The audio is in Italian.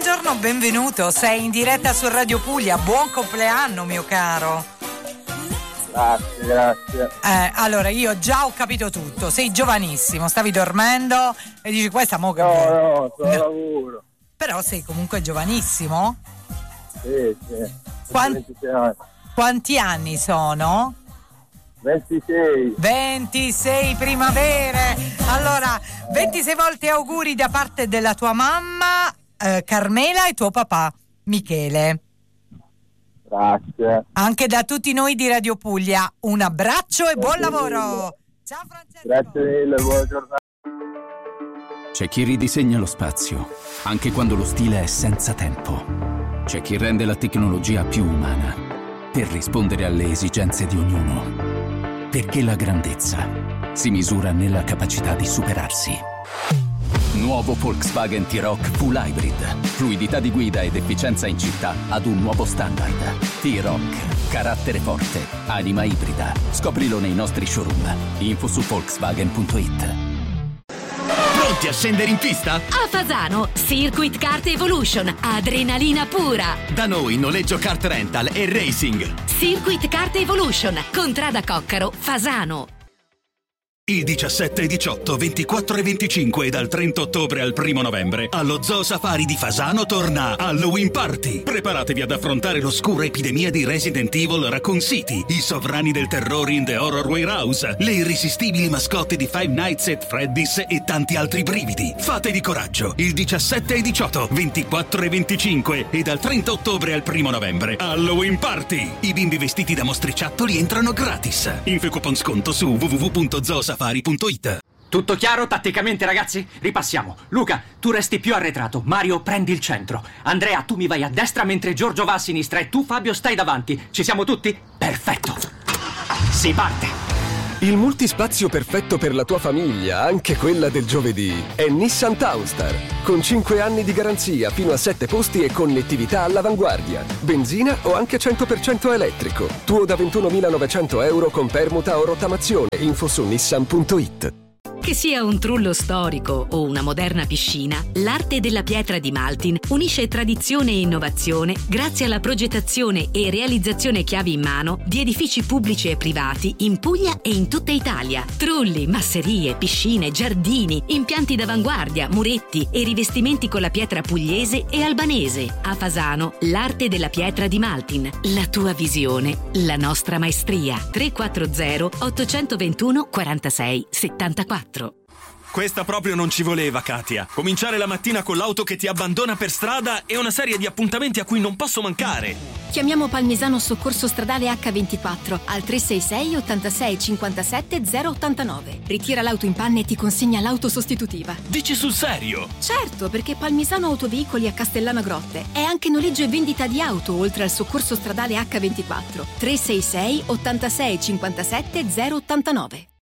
buongiorno, benvenuto. Sei in diretta su Radio Puglia. Buon compleanno, mio caro. Grazie. Allora, io già ho capito tutto. Sei giovanissimo, stavi dormendo e dici questa mo che... No, sono lavoro. Però sei comunque giovanissimo. Sì. 26 anni. Quanti anni sono? 26. 26 primavere. Allora, 26 volte auguri da parte della tua mamma Carmela e tuo papà Michele. Grazie. Anche da tutti noi di Radio Puglia un abbraccio e buon lavoro. Ciao Francesco. Grazie mille, buona giornata. C'è chi ridisegna lo spazio, anche quando lo stile è senza tempo. C'è chi rende la tecnologia più umana, per rispondere alle esigenze di ognuno. Perché la grandezza si misura nella capacità di superarsi. Nuovo Volkswagen T-Roc Full Hybrid. Fluidità di guida ed efficienza in città ad un nuovo standard. T-Roc. Carattere forte. Anima ibrida. Scoprilo nei nostri showroom. Info su Volkswagen.it. Pronti a scendere in pista? A Fasano, Circuit Kart Evolution, adrenalina pura. Da noi noleggio kart rental e racing. Circuit Kart Evolution, Contrada Coccaro, Fasano. Il 17, 18, 24 e 25 e dal 30 ottobre al 1 novembre allo Zoo Safari di Fasano torna Halloween Party. Preparatevi ad affrontare l'oscura epidemia di Resident Evil Raccoon City, i sovrani del terrore in The Horror Warehouse, le irresistibili mascotte di Five Nights at Freddy's e tanti altri brividi. Fatevi coraggio, il 17 e 18, 24 e 25 e dal 30 ottobre al 1 novembre Halloween Party. I bimbi vestiti da mostriciattoli entrano gratis. Info e coupon sconto su www.zoosafari.it. Tutto chiaro tatticamente, ragazzi? Ripassiamo. Luca, tu resti più arretrato. Mario, prendi il centro. Andrea, tu mi vai a destra mentre Giorgio va a sinistra e tu, Fabio, stai davanti. Ci siamo tutti? Perfetto. Si parte. Il multispazio perfetto per la tua famiglia, anche quella del giovedì, è Nissan Townstar. Con 5 anni di garanzia, fino a 7 posti e connettività all'avanguardia. Benzina o anche 100% elettrico. Tuo da 21.900 euro con permuta o rottamazione. Info su nissan.it. Che sia un trullo storico o una moderna piscina, l'arte della pietra di Maltin unisce tradizione e innovazione grazie alla progettazione e realizzazione chiavi in mano di edifici pubblici e privati in Puglia e in tutta Italia. Trulli, masserie, piscine, giardini, impianti d'avanguardia, muretti e rivestimenti con la pietra pugliese e albanese. A Fasano, l'arte della pietra di Maltin. La tua visione, la nostra maestria. 340 821 46 74. Questa proprio non ci voleva, Katia. Cominciare la mattina con l'auto che ti abbandona per strada e una serie di appuntamenti a cui non posso mancare. Chiamiamo Palmisano Soccorso Stradale H24 al 366 86 57 089. Ritira l'auto in panne e ti consegna l'auto sostitutiva. Dici sul serio? Certo, perché Palmisano Autoveicoli a Castellana Grotte è anche noleggio e vendita di auto, oltre al Soccorso Stradale H24. 366 86 57 089.